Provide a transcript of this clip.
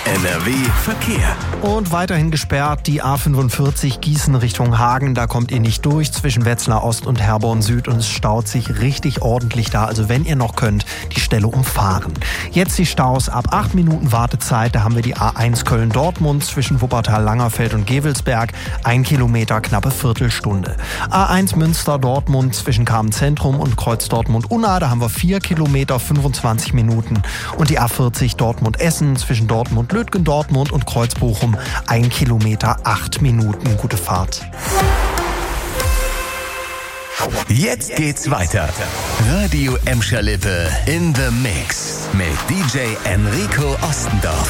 NRW Verkehr. Und weiterhin gesperrt die A45 Gießen Richtung Hagen. Da kommt ihr nicht durch zwischen Wetzlar Ost und Herborn Süd und es staut sich richtig ordentlich da. Also wenn ihr noch könnt, die Stelle umfahren. Jetzt die Staus ab 8 Minuten Wartezeit. Da haben wir die A1 Köln-Dortmund zwischen Wuppertal-Langerfeld und Gevelsberg. 1 Kilometer, knappe Viertelstunde. A1 Münster-Dortmund zwischen Kamen-Zentrum und Kreuz Dortmund-Unna. Da haben wir 4 Kilometer, 25 Minuten. Und die A40 Dortmund-Essen zwischen Dortmund-Lütgendortmund und Kreuz-Bochum 1 Kilometer, 8 Minuten. Gute Fahrt. Jetzt geht's weiter. Radio Emscher-Lippe in the Mix mit DJ Enrico Ostendorf.